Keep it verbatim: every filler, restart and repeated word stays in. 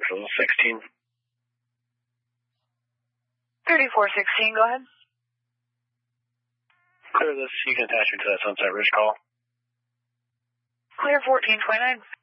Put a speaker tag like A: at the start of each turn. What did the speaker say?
A: sixteen.
B: thirty-four sixteen, go ahead.
A: Clear this. You can attach me to that Sunset Ridge call.
B: Clear fourteen twenty-nine.